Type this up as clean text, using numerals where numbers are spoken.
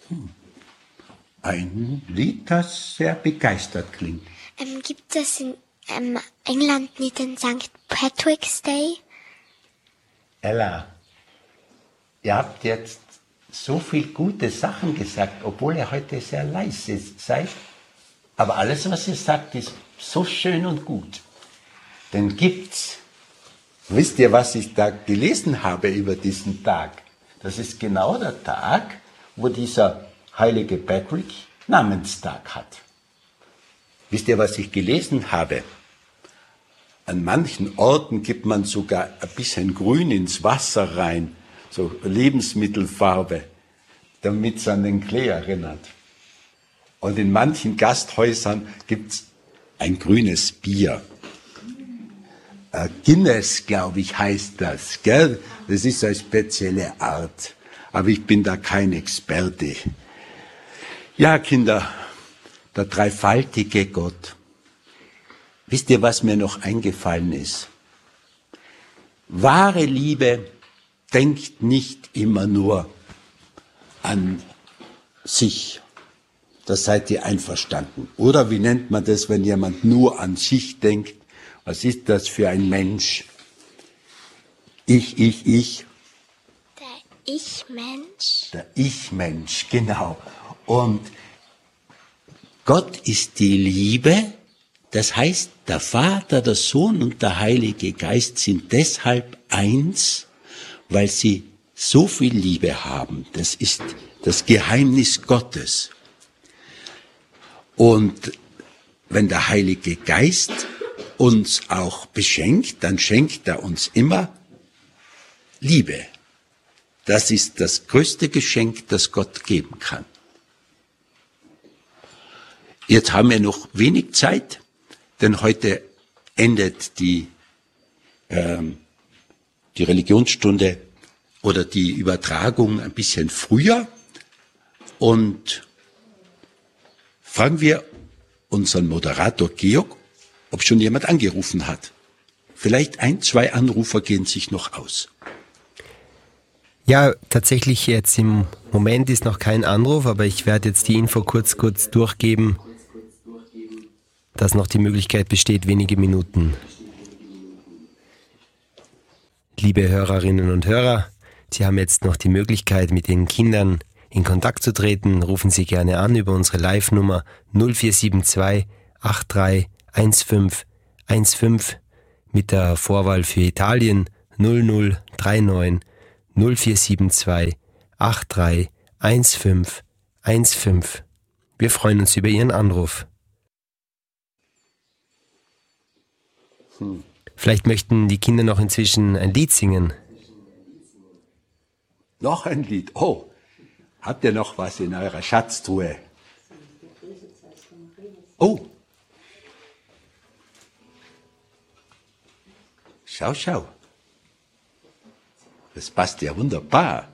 Ein Lied, das sehr begeistert klingt. Gibt es in England nicht den St. Patrick's Day? Ella, ihr habt jetzt so viel gute Sachen gesagt, obwohl ihr heute sehr leise seid. Aber alles, was ihr sagt, ist so schön und gut. Denn gibt's, wisst ihr, was ich da gelesen habe über diesen Tag? Das ist genau der Tag, wo dieser heilige Patrick Namenstag hat. Wisst ihr, was ich gelesen habe? An manchen Orten gibt man sogar ein bisschen Grün ins Wasser rein, so Lebensmittelfarbe, damit es an den Klee erinnert. Und in manchen Gasthäusern gibt's ein grünes Bier. Guinness, glaube ich, heißt das, gell? Das ist eine spezielle Art. Aber ich bin da kein Experte. Ja, Kinder, der dreifaltige Gott. Wisst ihr, was mir noch eingefallen ist? Wahre Liebe denkt nicht immer nur an sich. Da seid ihr einverstanden. Oder wie nennt man das, wenn jemand nur an sich denkt? Was ist das für ein Mensch? Ich. Der Ich-Mensch. Der Ich-Mensch, genau. Und Gott ist die Liebe, das heißt, der Vater, der Sohn und der Heilige Geist sind deshalb eins, weil sie so viel Liebe haben. Das ist das Geheimnis Gottes. Und wenn der Heilige Geist uns auch beschenkt, dann schenkt er uns immer Liebe. Das ist das größte Geschenk, das Gott geben kann. Jetzt haben wir noch wenig Zeit, denn heute endet die Religionsstunde oder die Übertragung ein bisschen früher. Und fragen wir unseren Moderator Georg, ob schon jemand angerufen hat. Vielleicht 1, 2 Anrufer gehen sich noch aus. Ja, tatsächlich jetzt im Moment ist noch kein Anruf, aber ich werde jetzt die Info kurz durchgeben, dass noch die Möglichkeit besteht, wenige Minuten. Liebe Hörerinnen und Hörer, Sie haben jetzt noch die Möglichkeit, mit den Kindern in Kontakt zu treten. Rufen Sie gerne an über unsere Live-Nummer 0472 831515 mit der Vorwahl für Italien 0039 0472 831515. Wir freuen uns über Ihren Anruf. Vielleicht möchten die Kinder noch inzwischen ein Lied singen. Noch ein Lied. Oh, habt ihr noch was in eurer Schatztruhe? Oh. Schau. Das passt ja wunderbar.